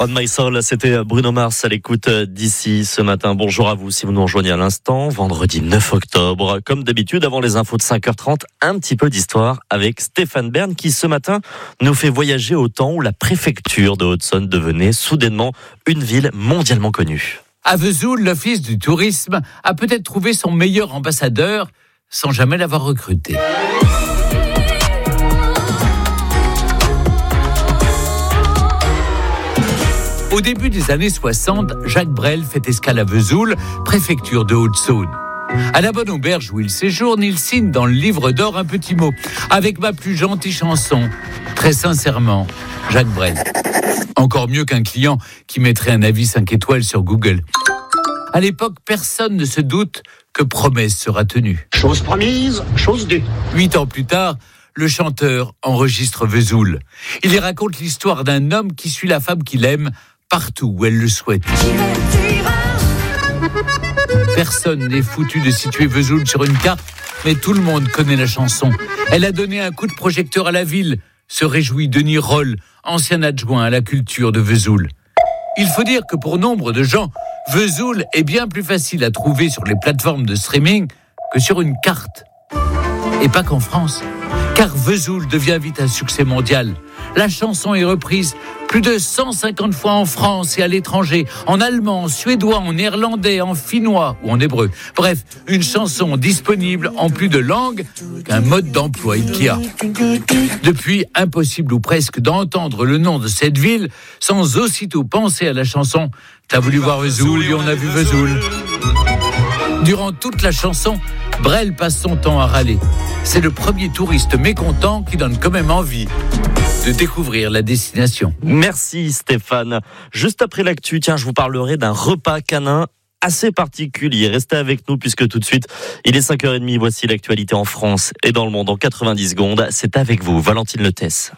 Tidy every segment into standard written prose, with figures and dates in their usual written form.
On My Soul, c'était Bruno Mars à l'écoute d'ici ce matin. Bonjour à vous si vous nous rejoignez à l'instant. Vendredi 9 octobre. Comme d'habitude, avant les infos de 5h30, un petit peu d'histoire avec Stéphane Bern qui ce matin nous fait voyager au temps où la préfecture de Haute-Saône devenait soudainement une ville mondialement connue. À Vesoul, l'Office du tourisme a peut-être trouvé son meilleur ambassadeur sans jamais l'avoir recruté. Au début des années 60, Jacques Brel fait escale à Vesoul, préfecture de Haute-Saône. À la bonne auberge où il séjourne, il signe dans le livre d'or un petit mot. Avec ma plus gentille chanson, très sincèrement, Jacques Brel. Encore mieux qu'un client qui mettrait un avis 5 étoiles sur Google. À l'époque, personne ne se doute que promesse sera tenue. Chose promise, chose due. 8 ans plus tard, le chanteur enregistre Vesoul. Il y raconte l'histoire d'un homme qui suit la femme qu'il aime partout où elle le souhaite. Personne n'est foutu de situer Vesoul sur une carte, mais tout le monde connaît la chanson. Elle a donné un coup de projecteur à la ville, se réjouit Denis Roll, ancien adjoint à la culture de Vesoul. Il faut dire que pour nombre de gens, Vesoul est bien plus facile à trouver sur les plateformes de streaming que sur une carte. Et pas qu'en France, car Vesoul devient vite un succès mondial. La chanson est reprise plus de 150 fois en France et à l'étranger, en allemand, en suédois, en néerlandais, en finnois ou en hébreu. Bref, une chanson disponible en plus de langues qu'un mode d'emploi Ikea. Depuis, impossible ou presque d'entendre le nom de cette ville sans aussitôt penser à la chanson « T'as voulu voir Vesoul et on a vu Vesoul ». Durant toute la chanson, Brel passe son temps à râler. C'est le premier touriste mécontent qui donne quand même envie de découvrir la destination. Merci Stéphane. Juste après l'actu, je vous parlerai d'un repas canin assez particulier. Restez avec nous puisque tout de suite, il est 5h30. Voici l'actualité en France et dans le monde en 90 secondes. C'est avec vous, Valentine Letès.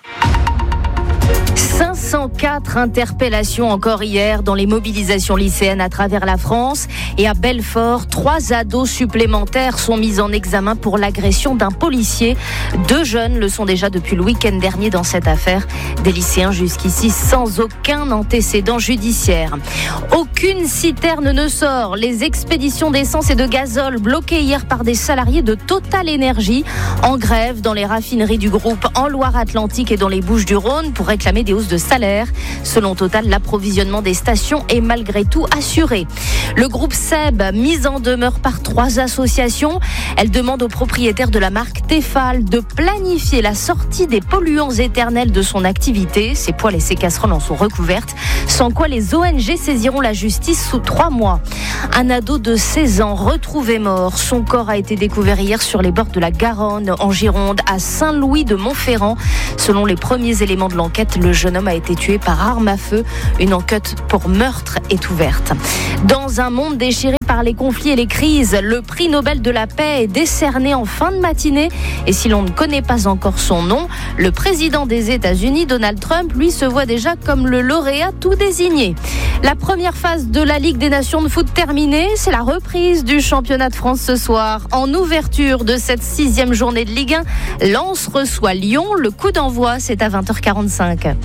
504 interpellations encore hier dans les mobilisations lycéennes à travers la France. Et à Belfort, 3 ados supplémentaires sont mis en examen pour l'agression d'un policier. 2 jeunes le sont déjà depuis le week-end dernier dans cette affaire. Des lycéens jusqu'ici sans aucun antécédent judiciaire. Aucune citerne ne sort. Les expéditions d'essence et de gazole bloquées hier par des salariés de Total Énergie en grève dans les raffineries du groupe en Loire-Atlantique et dans les Bouches-du-Rhône pour réclamer des hausses de salaire. Selon Total, l'approvisionnement des stations est malgré tout assuré. Le groupe SEB, mis en demeure par 3 associations, elle demande aux propriétaires de la marque Tefal de planifier la sortie des polluants éternels de son activité. Ses poêles et ses casseroles en sont recouvertes, sans quoi les ONG saisiront la justice sous 3 mois. Un ado de 16 ans retrouvé mort. Son corps a été découvert hier sur les bords de la Garonne, en Gironde, à Saint-Louis-de-Montferrand. Selon les premiers éléments de l'enquête, le jeune homme a été tué par arme à feu. Une enquête pour meurtre est ouverte. Dans un monde déchiré par les conflits et les crises, le prix Nobel de la paix est décerné en fin de matinée. Et si l'on ne connaît pas encore son nom, le président des États-Unis, Donald Trump, lui, se voit déjà comme le lauréat tout désigné. La première phase de la Ligue des Nations de foot terminée, c'est la reprise du championnat de France ce soir. En ouverture de cette 6e journée de Ligue 1, Lens reçoit Lyon. Le coup d'envoi, c'est à 20h45.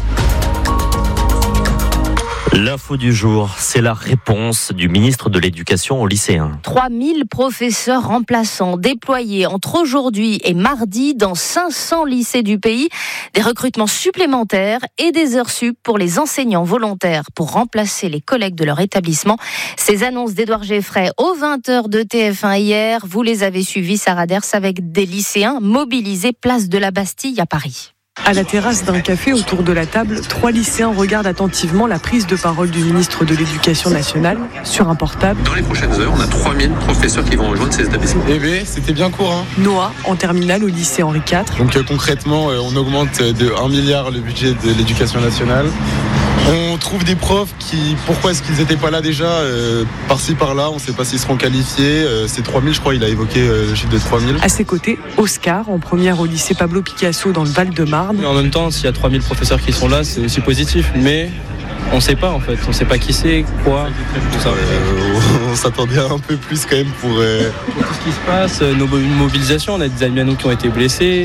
L'info du jour, c'est la réponse du ministre de l'Éducation aux lycéens. 3000 professeurs remplaçants déployés entre aujourd'hui et mardi dans 500 lycées du pays. Des recrutements supplémentaires et des heures sup pour les enseignants volontaires pour remplacer les collègues de leur établissement. Ces annonces d'Édouard Geffray aux 20h de TF1 hier. Vous les avez suivies, Sarah Ders, avec des lycéens mobilisés place de la Bastille à Paris. À la terrasse d'un café, autour de la table, 3 lycéens regardent attentivement la prise de parole du ministre de l'Éducation nationale sur un portable. Dans les prochaines heures, on a 3000 professeurs qui vont rejoindre ces établissements. Eh bien, c'était bien court. Noah, en terminale au lycée Henri IV. Donc concrètement, on augmente de 1 milliard le budget de l'Éducation nationale. On trouve des profs qui, pourquoi est-ce qu'ils n'étaient pas là déjà, par-ci par-là, on ne sait pas s'ils seront qualifiés. C'est 3000, je crois, il a évoqué le chiffre de 3000. À ses côtés, Oscar, en première au lycée Pablo Picasso dans le Val-de-Marne. Mais en même temps, s'il y a 3000 professeurs qui sont là, c'est aussi positif. Mais on ne sait pas en fait, on ne sait pas qui c'est, quoi, tout ça. On s'attendait un peu plus quand même pour... Tout ce qui se passe, nos mobilisations, on a des amis à nous qui ont été blessés.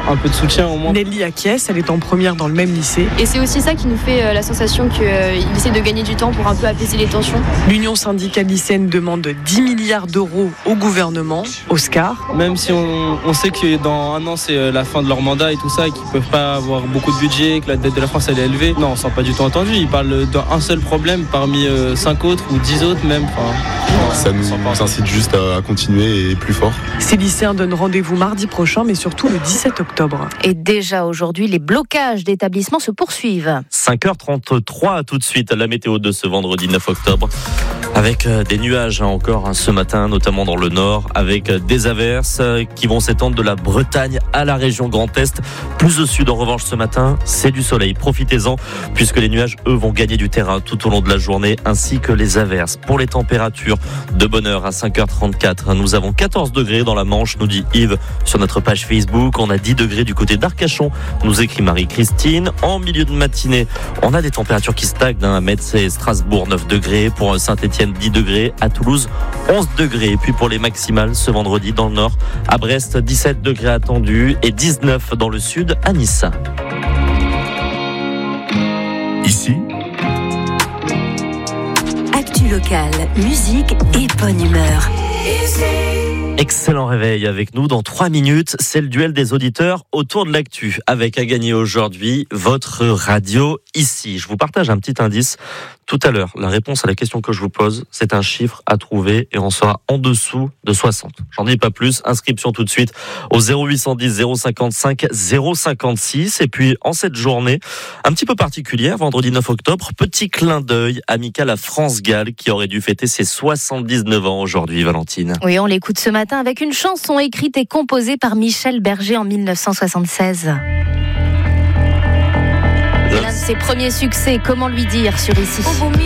un peu de soutien au moins. Nelly acquiesce, elle est en première dans le même lycée. Et c'est aussi ça qui nous fait la sensation qu'il essaie de gagner du temps pour un peu apaiser les tensions. L'Union syndicale lycéenne demande 10 milliards d'euros au gouvernement. Oscar. Même si on sait que dans un an c'est la fin de leur mandat et tout ça, et qu'ils ne peuvent pas avoir beaucoup de budget, que la dette de la France elle est élevée, non, on ne sent pas du tout entendu. Ils parlent d'un seul problème parmi 5 autres ou 10 autres même. Ça nous incite juste à continuer et plus fort. Ces lycéens donnent rendez-vous mardi prochain, mais surtout le 17 octobre. Et déjà aujourd'hui, les blocages d'établissements se poursuivent. 5h33 tout de suite, la météo de ce vendredi 9 octobre. Avec des nuages encore ce matin, notamment dans le nord, avec des averses qui vont s'étendre de la Bretagne à la région Grand Est. Plus au sud, en revanche, ce matin, c'est du soleil. Profitez-en, puisque les nuages, eux, vont gagner du terrain tout au long de la journée, ainsi que les averses. Pour les températures, de bonne heure à 5h34, nous avons 14 degrés dans la Manche, nous dit Yves sur notre page Facebook. On a 10 degrés du côté d'Arcachon, nous écrit Marie-Christine. En milieu de matinée, on a des températures qui stagnent à Metz et Strasbourg, 9 degrés. Pour Saint-Étienne, 10 degrés. À Toulouse, 11 degrés. Et puis pour les maximales, ce vendredi, dans le nord, à Brest, 17 degrés attendus et 19 dans le sud, à Nice. Ici, actu local, musique et bonne humeur. Excellent réveil avec nous. Dans 3 minutes, c'est le duel des auditeurs autour de l'actu. Avec à gagner aujourd'hui votre radio ici. Je vous partage un petit indice. Tout à l'heure, la réponse à la question que je vous pose, c'est un chiffre à trouver et on sera en dessous de 60. J'en dis pas plus. Inscription tout de suite au 0810 055 056. Et puis, en cette journée un petit peu particulière, vendredi 9 octobre, petit clin d'œil amical à France Gall qui aurait dû fêter ses 79 ans aujourd'hui, Valentine. Oui, on l'écoute ce matin avec une chanson écrite et composée par Michel Berger en 1976. L'un de ses premiers succès, comment lui dire, sur Ici.